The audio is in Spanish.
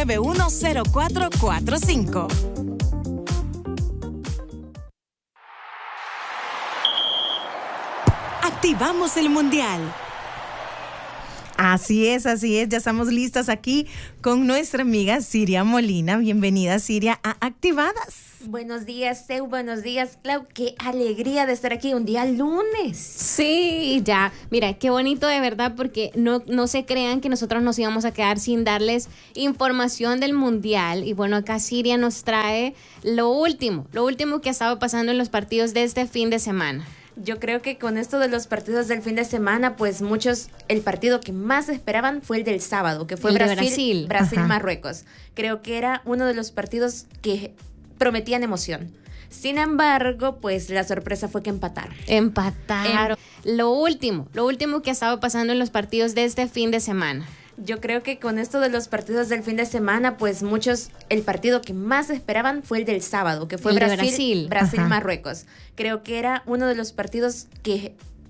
809-581-0445. Activamos el Mundial. Así es, ya estamos listas aquí con nuestra amiga Siria Molina. Bienvenida, Siria, a Activadas. Buenos días, Seu, buenos días, Clau. Qué alegría de estar aquí un día lunes. Sí, ya. Mira, qué bonito de verdad, porque no se crean que nosotros nos íbamos a quedar sin darles información del Mundial. Y bueno, acá Siria nos trae lo último que ha estado pasando en los partidos de este fin de semana. Yo creo que con esto de los partidos del fin de semana, pues muchos, el partido que más esperaban fue el del sábado, que fue Brasil-Marruecos. Creo que era uno de los partidos que prometían emoción. Sin embargo, pues la sorpresa fue que empataron. Lo último que ha estado pasando en los partidos de este fin de semana. Yo creo que con esto de los partidos del fin de semana, pues muchos, el partido que más esperaban fue el del sábado, que fue Brasil-Marruecos. Creo que era uno de los partidos que